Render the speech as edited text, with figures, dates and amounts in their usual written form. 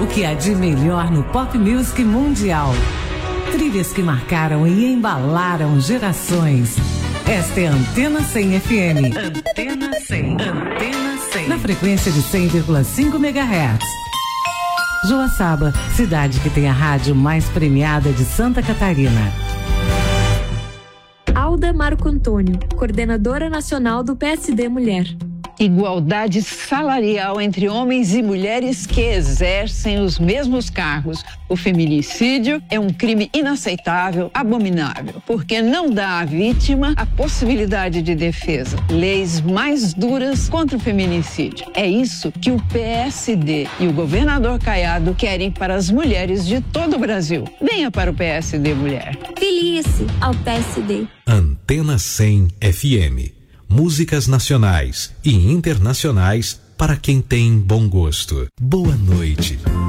O que há de melhor no pop music mundial. Trilhas que marcaram e embalaram gerações. Esta é a Antena 100 FM. Antena 100. Antena 100. Na frequência de 100,5 MHz. Joaçaba, cidade que tem a rádio mais premiada de Santa Catarina. Alda Marco Antônio, coordenadora nacional do PSD Mulher. Igualdade salarial entre homens e mulheres que exercem os mesmos cargos. O feminicídio é um crime inaceitável, abominável, porque não dá à vítima a possibilidade de defesa. Leis mais duras contra o feminicídio. É isso que o PSD e o governador Caiado querem para as mulheres de todo o Brasil. Venha para o PSD Mulher. Filie-se ao PSD. Antena 100 FM. Músicas nacionais e internacionais para quem tem bom gosto. Boa noite.